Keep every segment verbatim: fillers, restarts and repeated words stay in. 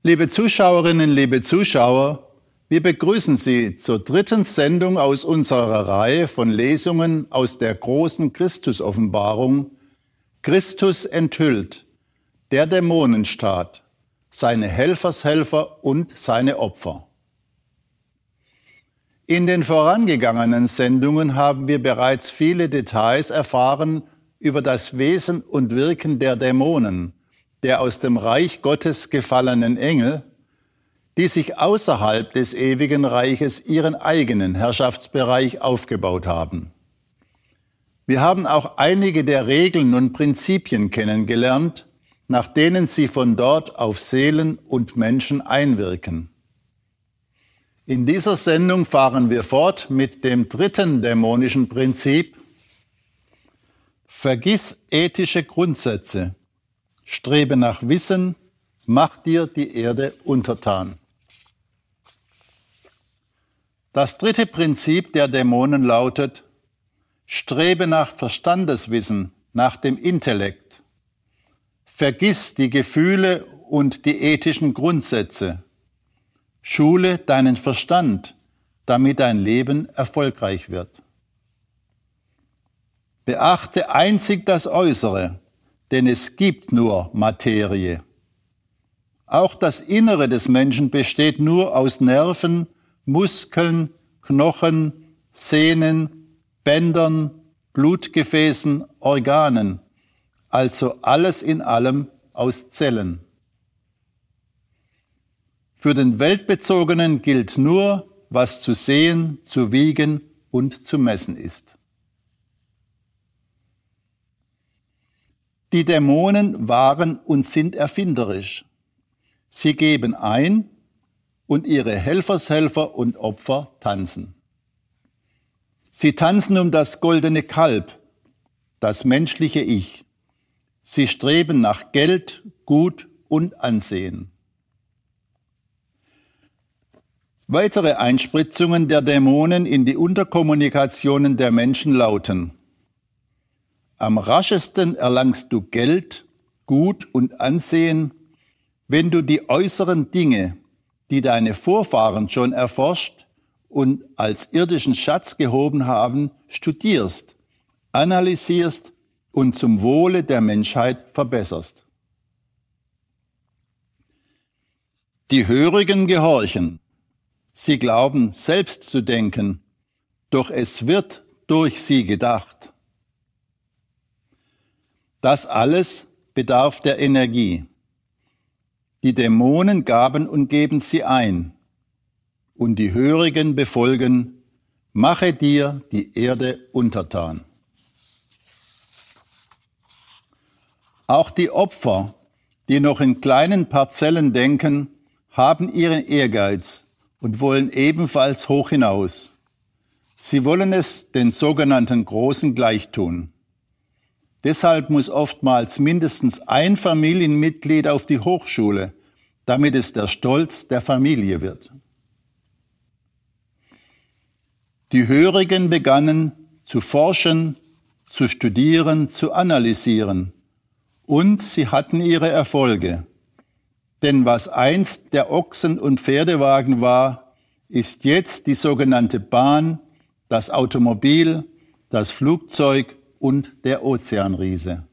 Liebe Zuschauerinnen, liebe Zuschauer, wir begrüßen Sie zur dritten Sendung aus unserer Reihe von Lesungen aus der großen Christusoffenbarung Christus enthüllt, der Dämonenstaat, seine Helfershelfer und seine Opfer. In den vorangegangenen Sendungen haben wir bereits viele Details erfahren über das Wesen und Wirken der Dämonen, der aus dem Reich Gottes gefallenen Engel, die sich außerhalb des ewigen Reiches ihren eigenen Herrschaftsbereich aufgebaut haben. Wir haben auch einige der Regeln und Prinzipien kennengelernt, nach denen sie von dort auf Seelen und Menschen einwirken. In dieser Sendung fahren wir fort mit dem dritten dämonischen Prinzip: Vergiss ethische Grundsätze, strebe nach Wissen, mach dir die Erde untertan. Das dritte Prinzip der Dämonen lautet: Strebe nach Verstandeswissen, nach dem Intellekt. Vergiss die Gefühle und die ethischen Grundsätze. Schule deinen Verstand, damit dein Leben erfolgreich wird. Beachte einzig das Äußere, denn es gibt nur Materie. Auch das Innere des Menschen besteht nur aus Nerven, Muskeln, Knochen, Sehnen, Bändern, Blutgefäßen, Organen, also alles in allem aus Zellen. Für den Weltbezogenen gilt nur, was zu sehen, zu wiegen und zu messen ist. Die Dämonen waren und sind erfinderisch. Sie geben ein und ihre Helfershelfer und Opfer tanzen. Sie tanzen um das goldene Kalb, das menschliche Ich. Sie streben nach Geld, Gut und Ansehen. Weitere Einspritzungen der Dämonen in die Unterkommunikationen der Menschen lauten: Am raschesten erlangst du Geld, Gut und Ansehen, wenn du die äußeren Dinge, die deine Vorfahren schon erforscht und als irdischen Schatz gehoben haben, studierst, analysierst und zum Wohle der Menschheit verbesserst. Die Hörigen gehorchen. Sie glauben, selbst zu denken, doch es wird durch sie gedacht. Das alles bedarf der Energie. Die Dämonen gaben und geben sie ein, und die Hörigen befolgen: Mache dir die Erde untertan. Auch die Opfer, die noch in kleinen Parzellen denken, haben ihren Ehrgeiz und wollen ebenfalls hoch hinaus. Sie wollen es den sogenannten Großen gleichtun. Deshalb muss oftmals mindestens ein Familienmitglied auf die Hochschule, damit es der Stolz der Familie wird. Die Hörigen begannen zu forschen, zu studieren, zu analysieren, und sie hatten ihre Erfolge. Denn was einst der Ochsen- und Pferdewagen war, ist jetzt die sogenannte Bahn, das Automobil, das Flugzeug und der Ozeanriese.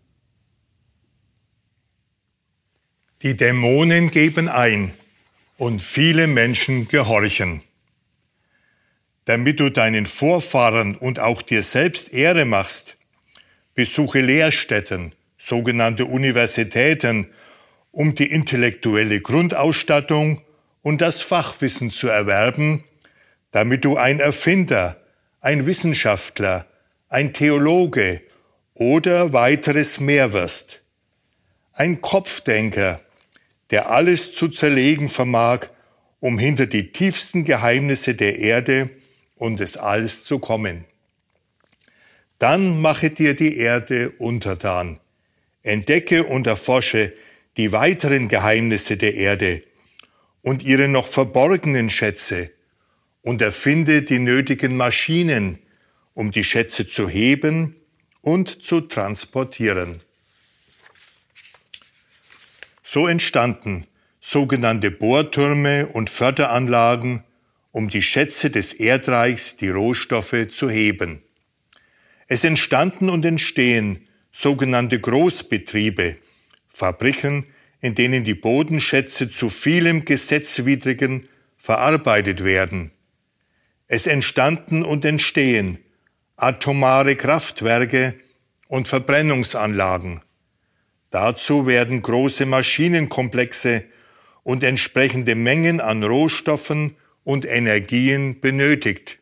Die Dämonen geben ein und viele Menschen gehorchen. Damit du deinen Vorfahren und auch dir selbst Ehre machst, besuche Lehrstätten, sogenannte Universitäten, um die intellektuelle Grundausstattung und das Fachwissen zu erwerben, damit du ein Erfinder, ein Wissenschaftler, ein Theologe oder weiteres mehr wirst. Ein Kopfdenker, der alles zu zerlegen vermag, um hinter die tiefsten Geheimnisse der Erde und des Alls zu kommen. Dann mache dir die Erde untertan. Entdecke und erforsche die weiteren Geheimnisse der Erde und ihre noch verborgenen Schätze und erfinde die nötigen Maschinen, um die Schätze zu heben und zu transportieren. So entstanden sogenannte Bohrtürme und Förderanlagen, um die Schätze des Erdreichs, die Rohstoffe, zu heben. Es entstanden und entstehen sogenannte Großbetriebe, Fabriken, in denen die Bodenschätze zu vielem Gesetzwidrigen verarbeitet werden. Es entstanden und entstehen atomare Kraftwerke und Verbrennungsanlagen. Dazu werden große Maschinenkomplexe und entsprechende Mengen an Rohstoffen und Energien benötigt.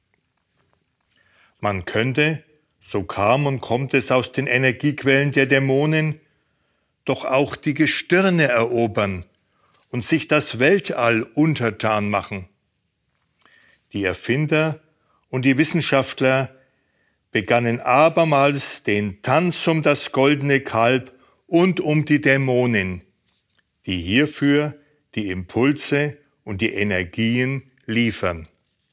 Man könnte, so kam und kommt es aus den Energiequellen der Dämonen, doch auch die Gestirne erobern und sich das Weltall untertan machen. Die Erfinder und die Wissenschaftler begannen abermals den Tanz um das goldene Kalb und um die Dämonen, die hierfür die Impulse und die Energien liefern.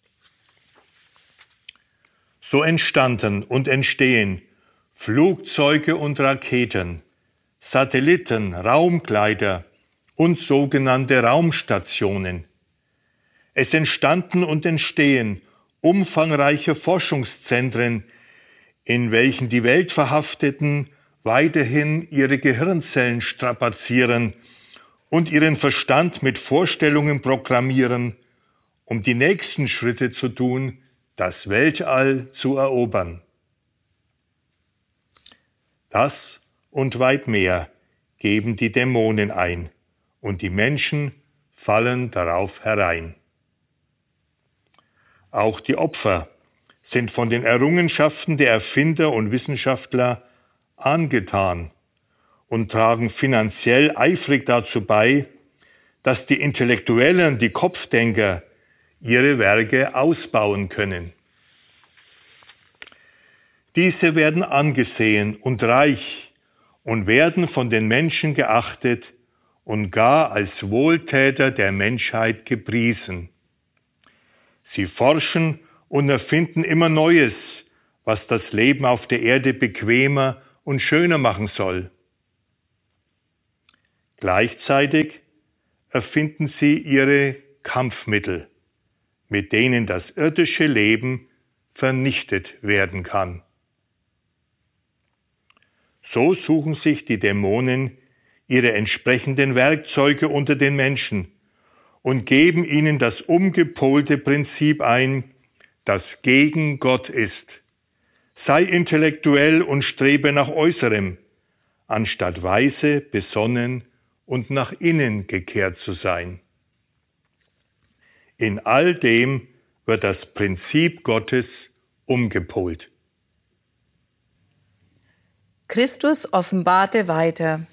So entstanden und entstehen Flugzeuge und Raketen, Satelliten, Raumgleiter und sogenannte Raumstationen. Es entstanden und entstehen umfangreiche Forschungszentren, in welchen die Weltverhafteten weiterhin ihre Gehirnzellen strapazieren und ihren Verstand mit Vorstellungen programmieren, um die nächsten Schritte zu tun, das Weltall zu erobern. Das und weit mehr geben die Dämonen ein, und die Menschen fallen darauf herein. Auch die Opfer sind von den Errungenschaften der Erfinder und Wissenschaftler angetan und tragen finanziell eifrig dazu bei, dass die Intellektuellen, die Kopfdenker, ihre Werke ausbauen können. Diese werden angesehen und reich und werden von den Menschen geachtet und gar als Wohltäter der Menschheit gepriesen. Sie forschen und erfinden immer Neues, was das Leben auf der Erde bequemer und schöner machen soll. Gleichzeitig erfinden sie ihre Kampfmittel, mit denen das irdische Leben vernichtet werden kann. So suchen sich die Dämonen ihre entsprechenden Werkzeuge unter den Menschen und geben ihnen das umgepolte Prinzip ein, das gegen Gott ist. Sei intellektuell und strebe nach Äußerem, anstatt weise, besonnen und nach innen gekehrt zu sein. In all dem wird das Prinzip Gottes umgepolt. Christus offenbarte weiter.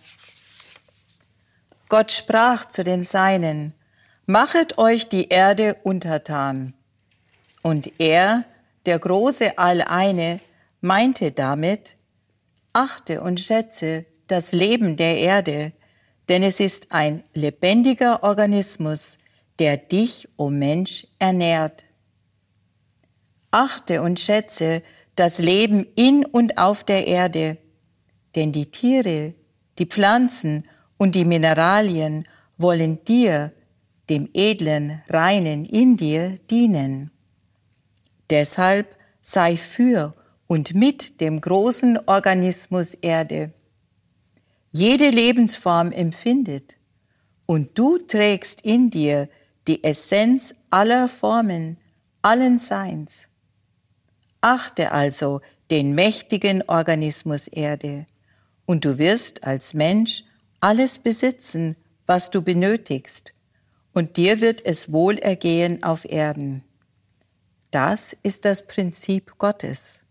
Gott sprach zu den Seinen: Machet euch die Erde untertan. Und er, der große Alleine, meinte damit: Achte und schätze das Leben der Erde, denn es ist ein lebendiger Organismus, der dich, o Mensch, ernährt. Achte und schätze das Leben in und auf der Erde, denn die Tiere, die Pflanzen und die Mineralien wollen dir, dem edlen, reinen in dir, dienen. Deshalb sei für und mit dem großen Organismus Erde. Jede Lebensform empfindet, und du trägst in dir die Essenz aller Formen, allen Seins. Achte also den mächtigen Organismus Erde, und du wirst als Mensch alles besitzen, was du benötigst, und dir wird es wohl ergehen auf Erden. Das ist das Prinzip Gottes.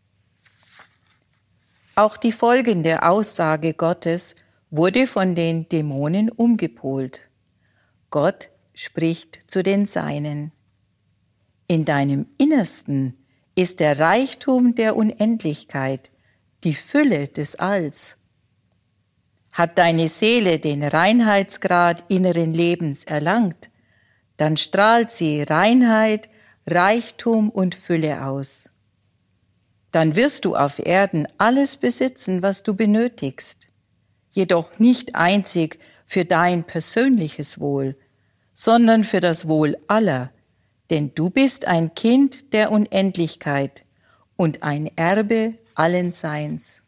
Auch die folgende Aussage Gottes wurde von den Dämonen umgepolt. Gott spricht zu den Seinen: In deinem Innersten ist der Reichtum der Unendlichkeit, die Fülle des Alls. Hat deine Seele den Reinheitsgrad inneren Lebens erlangt, dann strahlt sie Reinheit, Reichtum und Fülle aus. Dann wirst du auf Erden alles besitzen, was du benötigst. jedoch nicht einzig für dein persönliches Wohl, sondern für das Wohl aller, denn du bist ein Kind der Unendlichkeit und ein Erbe allen Seins.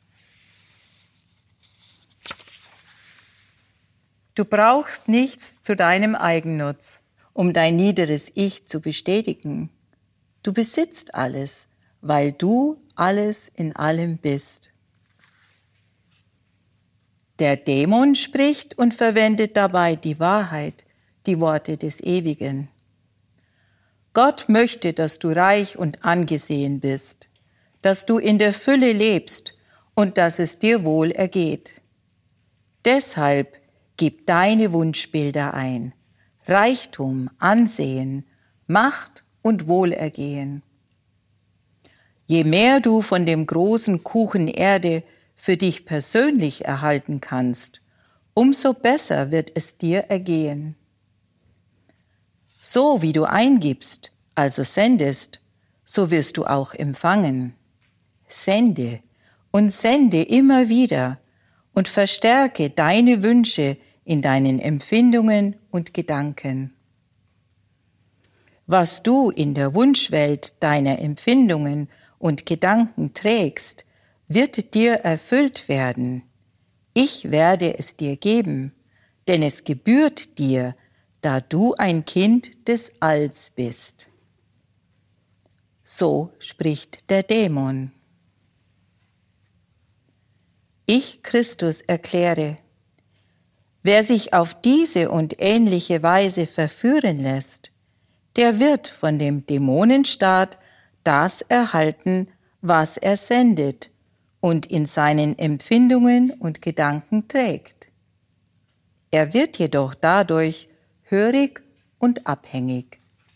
Du brauchst nichts zu deinem Eigennutz, um dein niederes Ich zu bestätigen. Du besitzt alles, weil du alles in allem bist. Der Dämon spricht und verwendet dabei die Wahrheit, die Worte des Ewigen. Gott möchte, dass du reich und angesehen bist, dass du in der Fülle lebst und dass es dir wohl ergeht. Deshalb gib deine Wunschbilder ein: Reichtum, Ansehen, Macht und Wohlergehen. Je mehr du von dem großen Kuchen Erde für dich persönlich erhalten kannst, umso besser wird es dir ergehen. So wie du eingibst, also sendest, so wirst du auch empfangen. Sende und sende immer wieder und verstärke deine Wünsche in deinen Empfindungen und Gedanken. Was du in der Wunschwelt deiner Empfindungen und Gedanken trägst, wird dir erfüllt werden. Ich werde es dir geben, denn es gebührt dir, da du ein Kind des Alls bist. So spricht der Dämon. Ich, Christus, erkläre: Wer sich auf diese und ähnliche Weise verführen lässt, der wird von dem Dämonenstaat das erhalten, was er sendet und in seinen Empfindungen und Gedanken trägt. Er wird jedoch dadurch hörig und abhängig.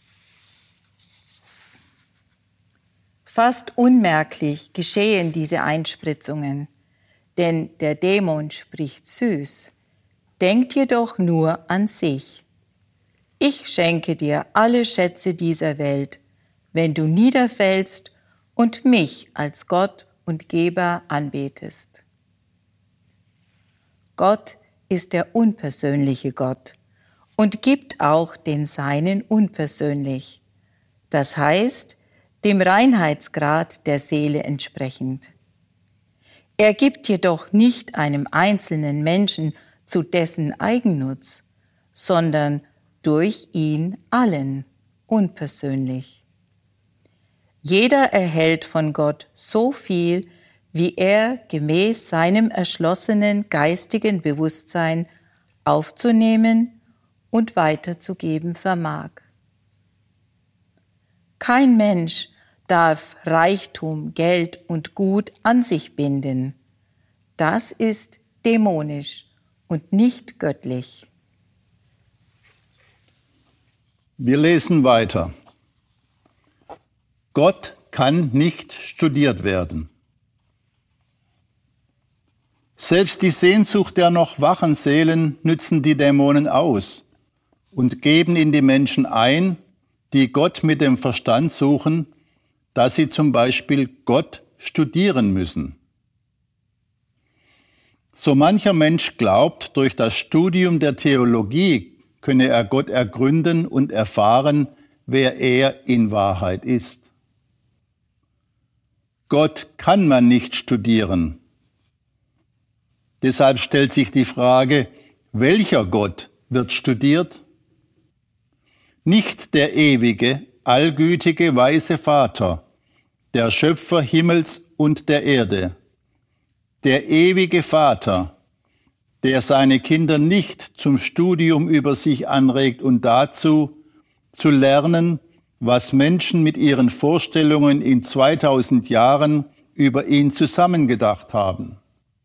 Fast unmerklich geschehen diese Einspritzungen, denn der Dämon spricht süß, denkt jedoch nur an sich. Ich schenke dir alle Schätze dieser Welt, wenn du niederfällst und mich als Gott und Geber anbetest. Gott ist der unpersönliche Gott und gibt auch den Seinen unpersönlich, das heißt, dem Reinheitsgrad der Seele entsprechend. Er gibt jedoch nicht einem einzelnen Menschen zu dessen Eigennutz, sondern durch ihn allen, unpersönlich. Jeder erhält von Gott so viel, wie er gemäß seinem erschlossenen geistigen Bewusstsein aufzunehmen und weiterzugeben vermag. Kein Mensch darf Reichtum, Geld und Gut an sich binden. Das ist dämonisch und nicht göttlich. Wir lesen weiter. Gott kann nicht studiert werden. Selbst die Sehnsucht der noch wachen Seelen nützen die Dämonen aus und geben in die Menschen ein, die Gott mit dem Verstand suchen, dass sie zum Beispiel Gott studieren müssen. So mancher Mensch glaubt, durch das Studium der Theologie könne er Gott ergründen und erfahren, wer er in Wahrheit ist. Gott kann man nicht studieren. Deshalb stellt sich die Frage, welcher Gott wird studiert? Nicht der ewige, allgütige, weise Vater, der Schöpfer Himmels und der Erde, der ewige Vater, der seine Kinder nicht zum Studium über sich anregt und dazu, zu lernen, was Menschen mit ihren Vorstellungen in zweitausend Jahren über ihn zusammengedacht haben.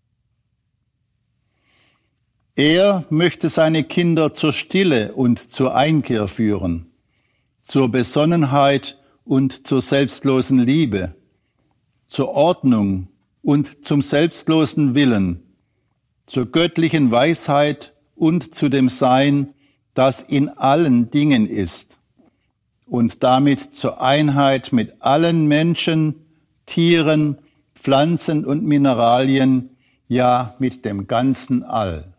Er möchte seine Kinder zur Stille und zur Einkehr führen, zur Besonnenheit und zur selbstlosen Liebe, zur Ordnung und zum selbstlosen Willen, zur göttlichen Weisheit und zu dem Sein, das in allen Dingen ist, und damit zur Einheit mit allen Menschen, Tieren, Pflanzen und Mineralien, ja mit dem ganzen All.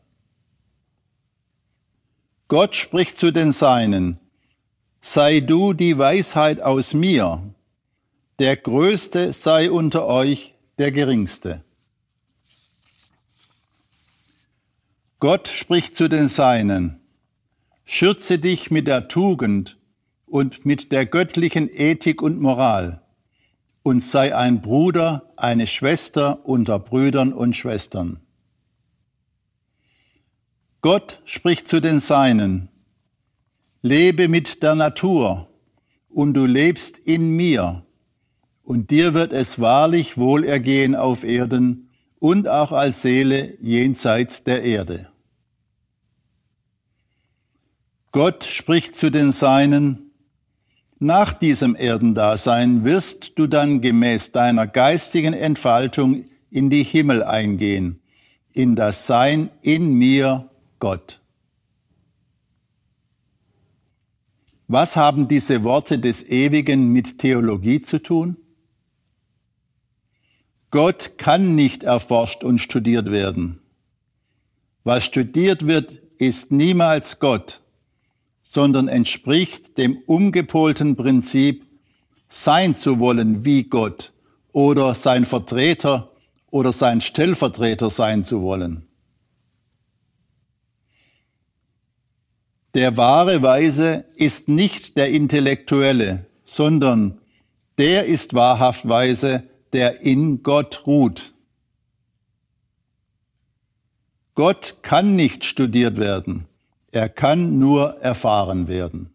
Gott spricht zu den Seinen: Sei du die Weisheit aus mir, der Größte sei unter euch der Geringste. Gott spricht zu den Seinen: Schürze dich mit der Tugend und mit der göttlichen Ethik und Moral und sei ein Bruder, eine Schwester unter Brüdern und Schwestern. Gott spricht zu den Seinen: Lebe mit der Natur, und du lebst in mir, und dir wird es wahrlich wohlergehen auf Erden und auch als Seele jenseits der Erde. Gott spricht zu den Seinen: Nach diesem Erdendasein wirst du dann gemäß deiner geistigen Entfaltung in die Himmel eingehen, in das Sein in mir, Gott. Was haben diese Worte des Ewigen mit Theologie zu tun? Gott kann nicht erforscht und studiert werden. Was studiert wird, ist niemals Gott, sondern entspricht dem umgepolten Prinzip, sein zu wollen wie Gott oder sein Vertreter oder sein Stellvertreter sein zu wollen. Der wahre Weise ist nicht der Intellektuelle, sondern der ist wahrhaft weise, der in Gott ruht. Gott kann nicht studiert werden. Er kann nur erfahren werden.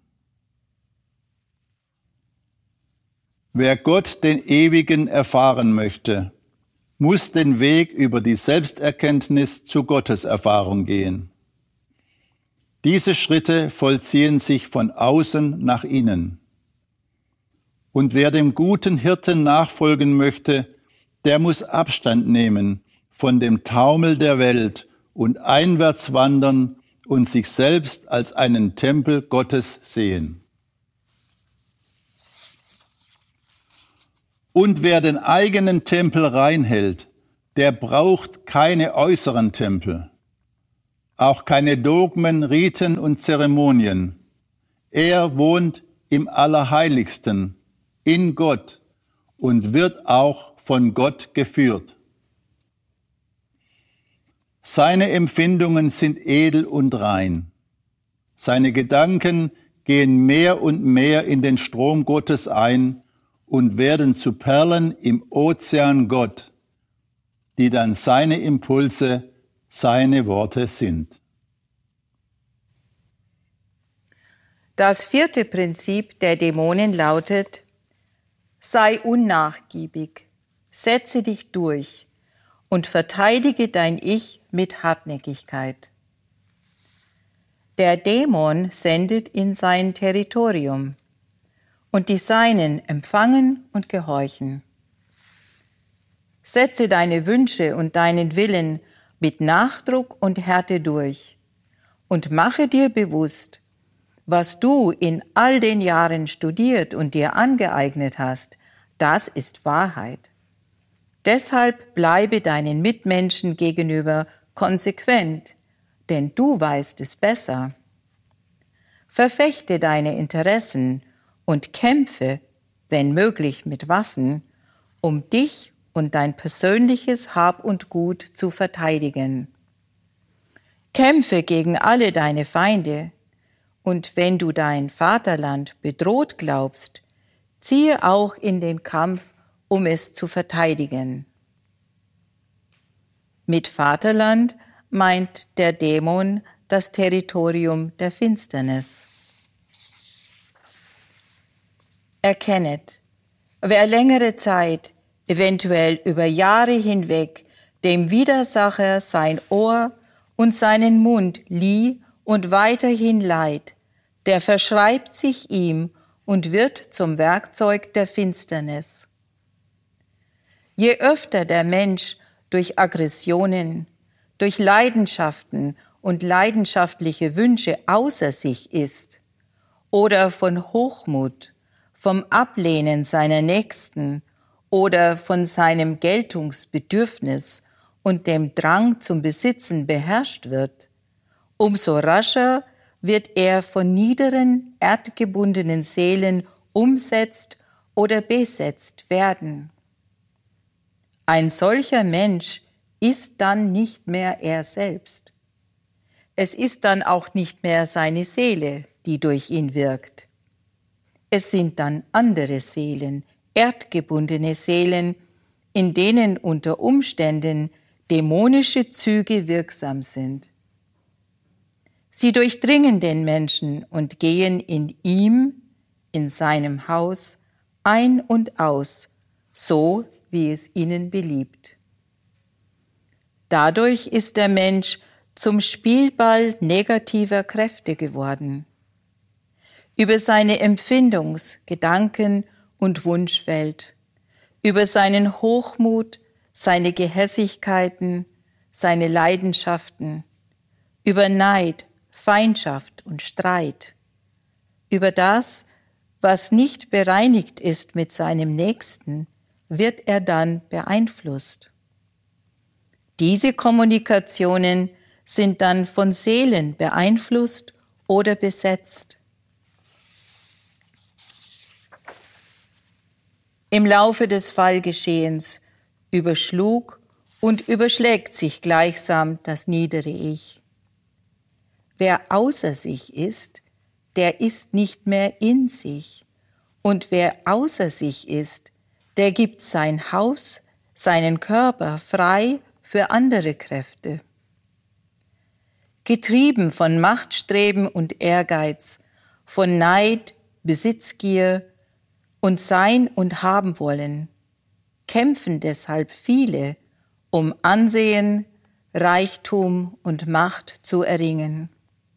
Wer Gott, den Ewigen, erfahren möchte, muss den Weg über die Selbsterkenntnis zu Gotteserfahrung gehen. Diese Schritte vollziehen sich von außen nach innen. Und wer dem guten Hirten nachfolgen möchte, der muss Abstand nehmen von dem Taumel der Welt und einwärts wandern und sich selbst als einen Tempel Gottes sehen. Und wer den eigenen Tempel rein hält, der braucht keine äußeren Tempel, auch keine Dogmen, Riten und Zeremonien. Er wohnt im Allerheiligsten, in Gott und wird auch von Gott geführt. Seine Empfindungen sind edel und rein. Seine Gedanken gehen mehr und mehr in den Strom Gottes ein und werden zu Perlen im Ozean Gott, die dann seine Impulse, seine Worte sind. Das vierte Prinzip der Dämonen lautet: Sei unnachgiebig, setze dich durch und verteidige dein Ich mit Hartnäckigkeit. Der Dämon sendet in sein Territorium und die Seinen empfangen und gehorchen. Setze deine Wünsche und deinen Willen mit Nachdruck und Härte durch und mache dir bewusst, was du in all den Jahren studiert und dir angeeignet hast, das ist Wahrheit. Deshalb bleibe deinen Mitmenschen gegenüber konsequent, denn du weißt es besser. Verfechte deine Interessen und kämpfe, wenn möglich mit Waffen, um dich und dein persönliches Hab und Gut zu verteidigen. Kämpfe gegen alle deine Feinde, und wenn du dein Vaterland bedroht glaubst, ziehe auch in den Kampf, um es zu verteidigen. Mit Vaterland meint der Dämon das Territorium der Finsternis. Erkennet, wer längere Zeit, eventuell über Jahre hinweg, dem Widersacher sein Ohr und seinen Mund lieh und weiterhin leiht, der verschreibt sich ihm und wird zum Werkzeug der Finsternis. Je öfter der Mensch durch Aggressionen, durch Leidenschaften und leidenschaftliche Wünsche außer sich ist oder von Hochmut, vom Ablehnen seiner Nächsten oder von seinem Geltungsbedürfnis und dem Drang zum Besitzen beherrscht wird, umso rascher wird er von niederen, erdgebundenen Seelen umsetzt oder besetzt werden. Ein solcher Mensch ist dann nicht mehr er selbst. Es ist dann auch nicht mehr seine Seele, die durch ihn wirkt. Es sind dann andere Seelen, erdgebundene Seelen, in denen unter Umständen dämonische Züge wirksam sind. Sie durchdringen den Menschen und gehen in ihm, in seinem Haus, ein und aus, so wie es ihnen beliebt. Dadurch ist der Mensch zum Spielball negativer Kräfte geworden. Über seine Empfindungs-, Gedanken- und Wunschwelt, über seinen Hochmut, seine Gehässigkeiten, seine Leidenschaften, über Neid, Feindschaft und Streit, über das, was nicht bereinigt ist mit seinem Nächsten, wird er dann beeinflusst. Diese Kommunikationen sind dann von Seelen beeinflusst oder besetzt. Im Laufe des Fallgeschehens überschlug und überschlägt sich gleichsam das niedere Ich. Wer außer sich ist, der ist nicht mehr in sich. Und wer außer sich ist, der gibt sein Haus, seinen Körper frei für andere Kräfte. Getrieben von Machtstreben und Ehrgeiz, von Neid, Besitzgier und Sein und Haben wollen, kämpfen deshalb viele, um Ansehen, Reichtum und Macht zu erringen.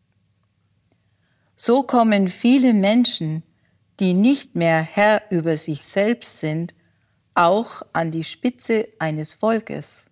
So kommen viele Menschen, die nicht mehr Herr über sich selbst sind, auch an die Spitze eines Volkes.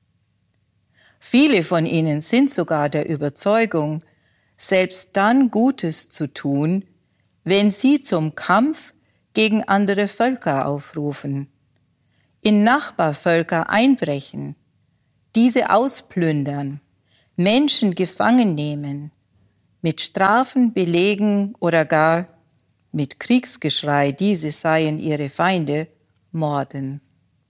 Viele von ihnen sind sogar der Überzeugung, selbst dann Gutes zu tun, wenn sie zum Kampf gegen andere Völker aufrufen, in Nachbarvölker einbrechen, diese ausplündern, Menschen gefangen nehmen, mit Strafen belegen oder gar mit Kriegsgeschrei, diese seien ihre Feinde, morden.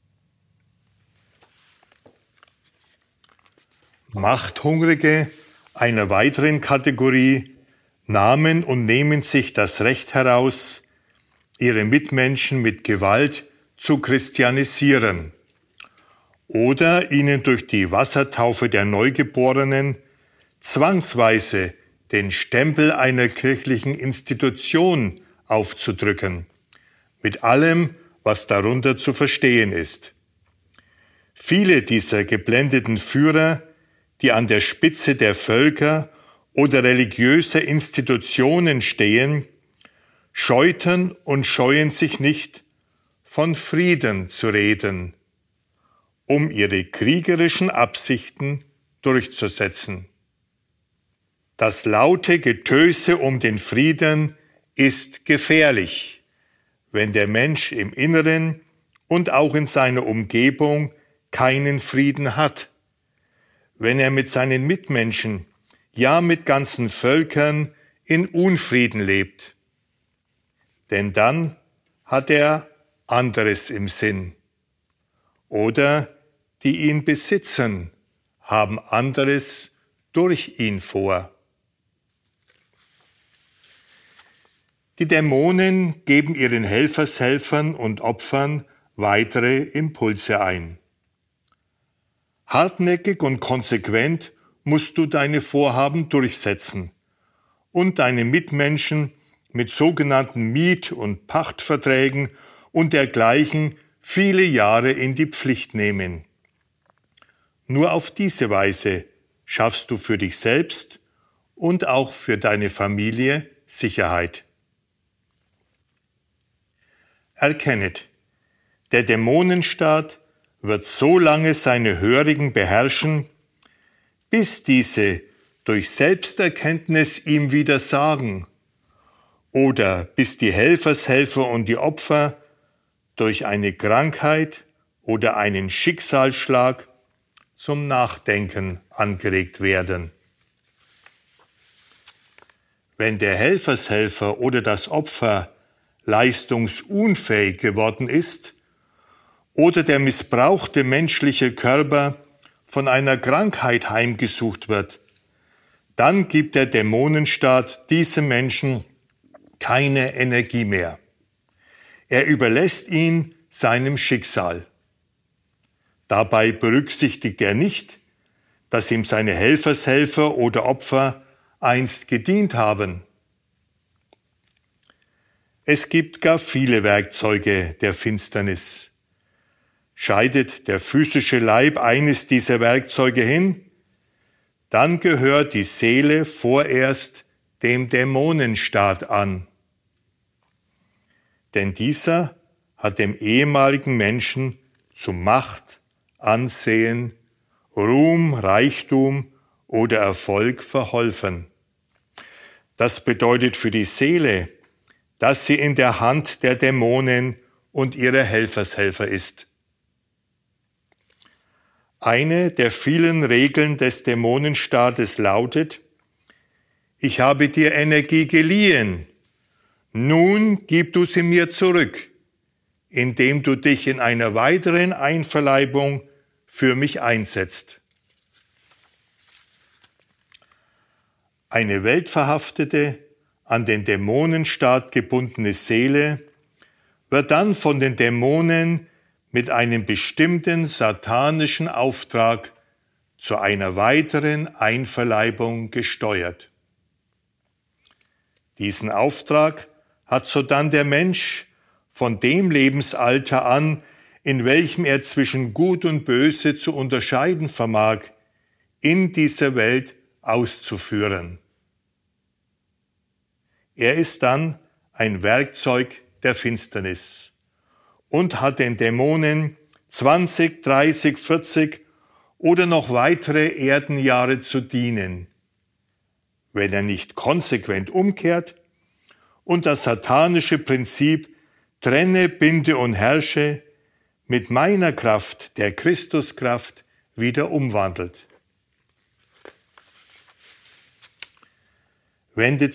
Machthungrige einer weiteren Kategorie nahmen und nehmen sich das Recht heraus, ihre Mitmenschen mit Gewalt zu christianisieren oder ihnen durch die Wassertaufe der Neugeborenen zwangsweise den Stempel einer kirchlichen Institution aufzudrücken, mit allem, was darunter zu verstehen ist. Viele dieser geblendeten Führer, die an der Spitze der Völker oder religiöser Institutionen stehen, scheuten und scheuen sich nicht, von Frieden zu reden, um ihre kriegerischen Absichten durchzusetzen. Das laute Getöse um den Frieden ist gefährlich, wenn der Mensch im Inneren und auch in seiner Umgebung keinen Frieden hat, wenn er mit seinen Mitmenschen, ja mit ganzen Völkern in Unfrieden lebt. Denn dann hat er anderes im Sinn. Oder die ihn besitzen, haben anderes durch ihn vor. Die Dämonen geben ihren Helfershelfern und Opfern weitere Impulse ein. Hartnäckig und konsequent musst du deine Vorhaben durchsetzen und deine Mitmenschen mit sogenannten Miet- und Pachtverträgen und dergleichen viele Jahre in die Pflicht nehmen. Nur auf diese Weise schaffst du für dich selbst und auch für deine Familie Sicherheit. Erkennet, der Dämonenstaat wird so lange seine Hörigen beherrschen, bis diese durch Selbsterkenntnis ihm widersagen oder bis die Helfershelfer und die Opfer durch eine Krankheit oder einen Schicksalsschlag zum Nachdenken angeregt werden. Wenn der Helfershelfer oder das Opfer leistungsunfähig geworden ist oder der missbrauchte menschliche Körper von einer Krankheit heimgesucht wird, dann gibt der Dämonenstaat diesem Menschen keine Energie mehr. Er überlässt ihn seinem Schicksal. Dabei berücksichtigt er nicht, dass ihm seine Helfershelfer oder Opfer einst gedient haben. Es gibt gar viele Werkzeuge der Finsternis. Scheidet der physische Leib eines dieser Werkzeuge hin, dann gehört die Seele vorerst dem Dämonenstaat an. Denn dieser hat dem ehemaligen Menschen zu Macht, Ansehen, Ruhm, Reichtum oder Erfolg verholfen. Das bedeutet für die Seele, dass sie in der Hand der Dämonen und ihrer Helfershelfer ist. Eine der vielen Regeln des Dämonenstaates lautet: Ich habe dir Energie geliehen, nun gib du sie mir zurück, indem du dich in einer weiteren Einverleibung für mich einsetzt. Eine weltverhaftete, an den Dämonenstaat gebundene Seele wird dann von den Dämonen mit einem bestimmten satanischen Auftrag zu einer weiteren Einverleibung gesteuert. Diesen Auftrag hat sodann der Mensch von dem Lebensalter an, in welchem er zwischen Gut und Böse zu unterscheiden vermag, in dieser Welt auszuführen. Er ist dann ein Werkzeug der Finsternis und hat den Dämonen zwanzig, dreißig, vierzig oder noch weitere Erdenjahre zu dienen, wenn er nicht konsequent umkehrt und das satanische Prinzip trenne, binde und herrsche mit meiner Kraft, der Christuskraft, wieder umwandelt. Wendet